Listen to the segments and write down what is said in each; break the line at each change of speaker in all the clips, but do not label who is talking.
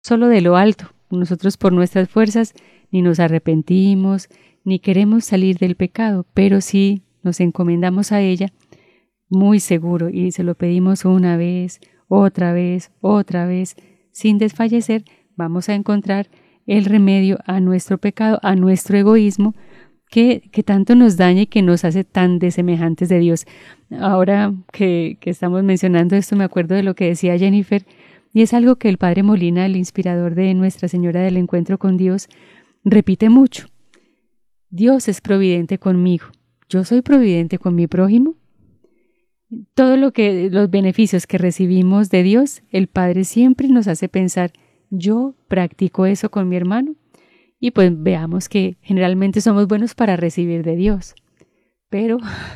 solo de lo alto. Nosotros por nuestras fuerzas ni nos arrepentimos, ni queremos salir del pecado, pero sí nos encomendamos a ella muy seguro y se lo pedimos una vez, otra vez, sin desfallecer, vamos a encontrar el remedio a nuestro pecado, a nuestro egoísmo, que tanto nos daña y que nos hace tan desemejantes de Dios. Ahora que estamos mencionando esto, me acuerdo de lo que decía Jennifer, y es algo que el Padre Molina, el inspirador de Nuestra Señora del Encuentro con Dios, repite mucho. Dios es providente conmigo. ¿Yo soy providente con mi prójimo? Todo los beneficios que recibimos de Dios, el Padre siempre nos hace pensar, ¿yo practico eso con mi hermano? Y pues veamos que generalmente somos buenos para recibir de Dios, pero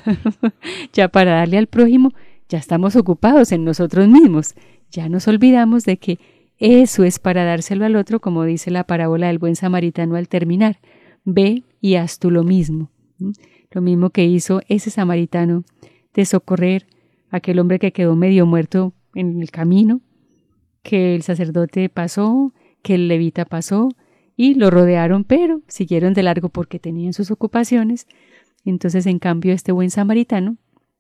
ya para darle al prójimo, ya estamos ocupados en nosotros mismos. Ya nos olvidamos de que eso es para dárselo al otro, como dice la parábola del buen samaritano al terminar. Ve y haz tú lo mismo. Lo mismo que hizo ese samaritano de socorrer a aquel hombre que quedó medio muerto en el camino, que el sacerdote pasó, que el levita pasó y lo rodearon, pero siguieron de largo porque tenían sus ocupaciones. Entonces, en cambio, este buen samaritano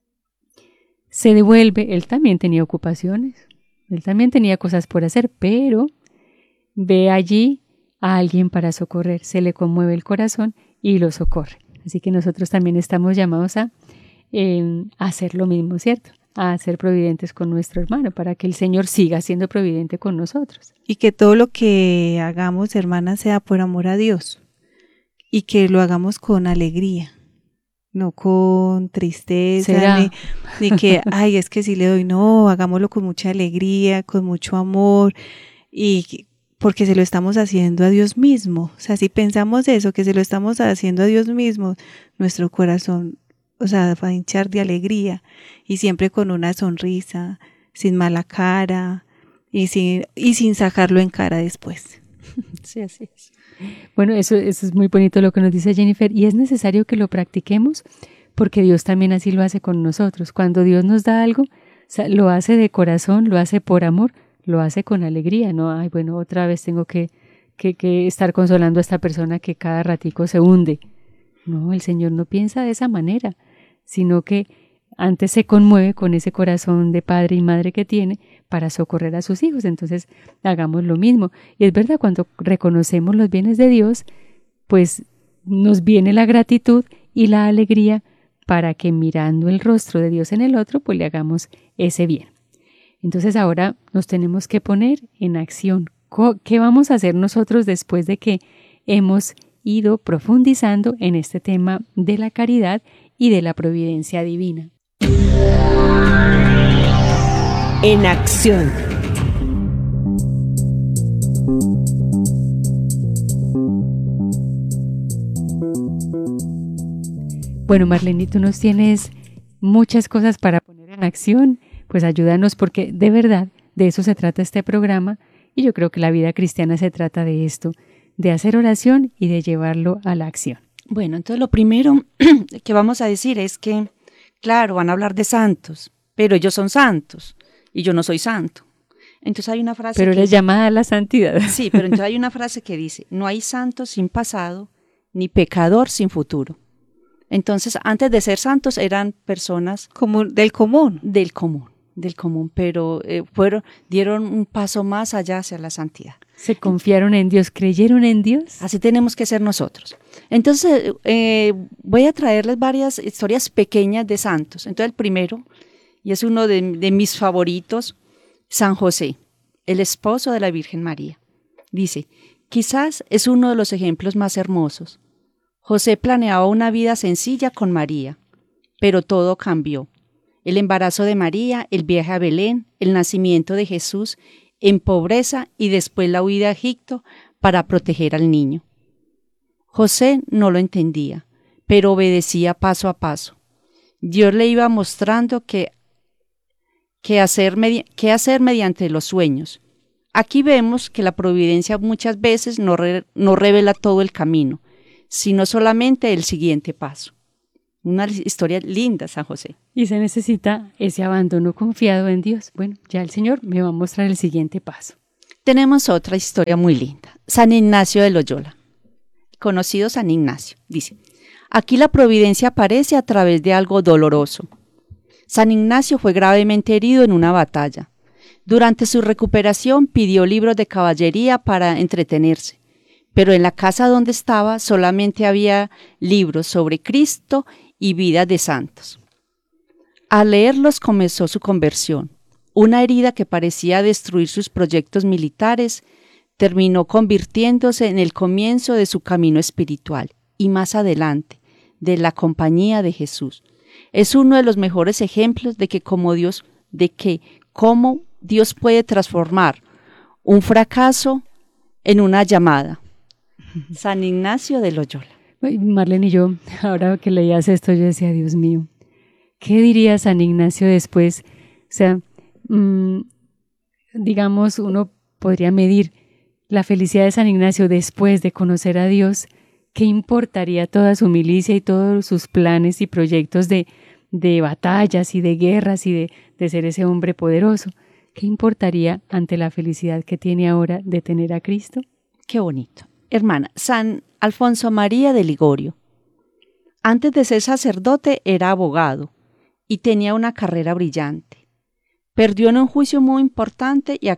se devuelve. Él también tenía ocupaciones, él también tenía cosas por hacer, pero ve allí a alguien para socorrer, se le conmueve el corazón y lo socorre. Así que nosotros también estamos llamados a hacer lo mismo, ¿cierto? A ser providentes con nuestro hermano, para que el Señor siga siendo providente con nosotros.
Y que todo lo que hagamos, hermanas, sea por amor a Dios. Y que lo hagamos con alegría, no con tristeza, ni que, ay, es que si le doy, no, hagámoslo con mucha alegría, con mucho amor, y porque se lo estamos haciendo a Dios mismo. O sea, si pensamos eso, que se lo estamos haciendo a Dios mismo, nuestro corazón, o sea, va a hinchar de alegría, y siempre con una sonrisa, sin mala cara, y sin sacarlo en cara después.
Sí, así es. Bueno, eso es muy bonito lo que nos dice Jennifer, y es necesario que lo practiquemos porque Dios también así lo hace con nosotros. Cuando Dios nos da algo, o sea, lo hace de corazón, lo hace por amor, lo hace con alegría, ¿no? Ay, bueno, otra vez tengo que estar consolando a esta persona que cada ratico se hunde. No, el Señor no piensa de esa manera, sino que antes se conmueve con ese corazón de padre y madre que tiene para socorrer a sus hijos. Entonces, hagamos lo mismo. Y es verdad, cuando reconocemos los bienes de Dios, pues nos viene la gratitud y la alegría para que mirando el rostro de Dios en el otro, pues le hagamos ese bien. Entonces, ahora nos tenemos que poner en acción. ¿Qué vamos a hacer nosotros después de que hemos ido profundizando en este tema de la caridad y de la providencia divina?
En acción.
Bueno, Marlene, tú nos tienes muchas cosas para poner en acción, pues ayúdanos porque de verdad de eso se trata este programa y yo creo que la vida cristiana se trata de esto, de hacer oración y de llevarlo a la acción.
Bueno, entonces lo primero que vamos a decir es que, claro, van a hablar de santos, pero ellos son santos y yo no soy santo. Entonces hay una frase
pero eres llamada a la santidad.
Sí, pero entonces hay una frase que dice, no hay santo sin pasado, ni pecador sin futuro. Entonces, antes de ser santos eran personas
del común,
pero dieron un paso más allá hacia la santidad.
Se confiaron en Dios, creyeron en Dios.
Así tenemos que ser nosotros. Entonces, voy a traerles varias historias pequeñas de santos. Entonces, el primero, y es uno de mis favoritos, San José, el esposo de la Virgen María. Dice, quizás es uno de los ejemplos más hermosos. José planeaba una vida sencilla con María, pero todo cambió. El embarazo de María, el viaje a Belén, el nacimiento de Jesús en pobreza y después la huida a Egipto para proteger al niño. José no lo entendía, pero obedecía paso a paso. Dios le iba mostrando qué hacer mediante los sueños. Aquí vemos que la providencia muchas veces no revela todo el camino, sino solamente el siguiente paso. Una historia linda, San José.
Y se necesita ese abandono confiado en Dios. Bueno, ya el Señor me va a mostrar el siguiente paso.
Tenemos otra historia muy linda. San Ignacio de Loyola, conocido San Ignacio, dice: aquí la providencia aparece a través de algo doloroso. San Ignacio fue gravemente herido en una batalla. Durante su recuperación pidió libros de caballería para entretenerse, pero en la casa donde estaba solamente había libros sobre Cristo y vidas de santos. Al leerlos comenzó su conversión. Una herida que parecía destruir sus proyectos militares terminó convirtiéndose en el comienzo de su camino espiritual y más adelante, de la compañía de Jesús. Es uno de los mejores ejemplos de cómo Dios puede transformar un fracaso en una llamada. San Ignacio de Loyola.
Marlene y yo, ahora que leías esto, yo decía, Dios mío, ¿qué diría San Ignacio después? O sea, digamos, uno podría medir la felicidad de San Ignacio después de conocer a Dios. ¿Qué importaría toda su milicia y todos sus planes y proyectos de batallas y de guerras y de ser ese hombre poderoso? ¿Qué importaría ante la felicidad que tiene ahora de tener a Cristo?
Qué bonito. Hermana, San Alfonso María de Ligorio. Antes de ser sacerdote era abogado y tenía una carrera brillante. Perdió un juicio muy importante y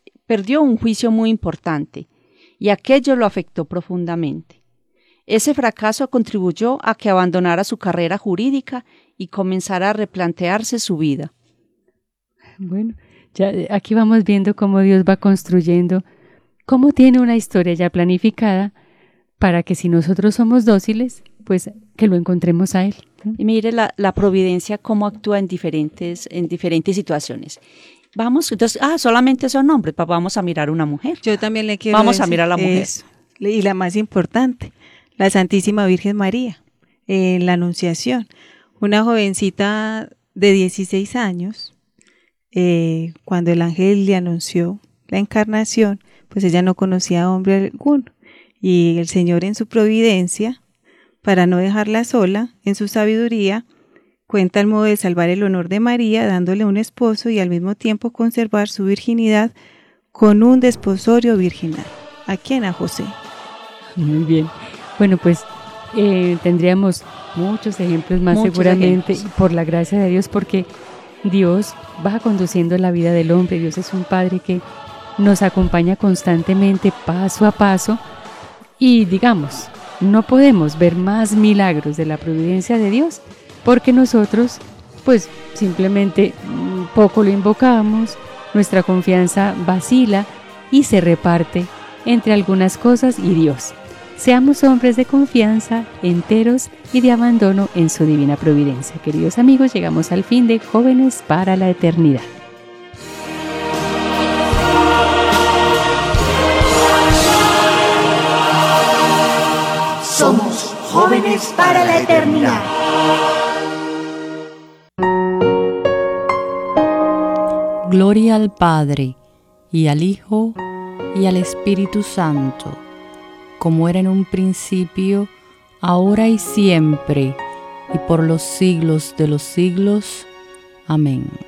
aquello lo afectó profundamente. Ese fracaso contribuyó a que abandonara su carrera jurídica y comenzara a replantearse su vida.
Bueno, ya aquí vamos viendo cómo Dios va construyendo, cómo tiene una historia ya planificada para que si nosotros somos dóciles, pues que lo encontremos a Él.
Y mire la providencia cómo actúa en diferentes situaciones. Vamos, entonces, solamente son hombres, vamos a mirar una mujer.
Yo también le quiero
Vamos a mirar a la mujer.
Eso. Y la más importante, la Santísima Virgen María, en la Anunciación. Una jovencita de 16 años, cuando el ángel le anunció la encarnación, pues ella no conocía a hombre alguno. Y el Señor en su providencia, para no dejarla sola, en su sabiduría, cuenta el modo de salvar el honor de María, dándole un esposo y al mismo tiempo conservar su virginidad con un desposorio virginal. ¿A quién? A José.
Muy bien. Bueno, pues tendríamos muchos ejemplos más seguramente, por la gracia de Dios, porque Dios va conduciendo la vida del hombre. Dios es un Padre que nos acompaña constantemente, paso a paso, y digamos, no podemos ver más milagros de la providencia de Dios porque nosotros pues simplemente poco lo invocamos, nuestra confianza vacila y se reparte entre algunas cosas y Dios. Seamos hombres de confianza, enteros y de abandono en su divina providencia. Queridos amigos, llegamos al fin de Jóvenes para la Eternidad.
Somos jóvenes para la eternidad.
Gloria al Padre, y al Hijo, y al Espíritu Santo, como era en un principio, ahora y siempre, y por los siglos de los siglos. Amén.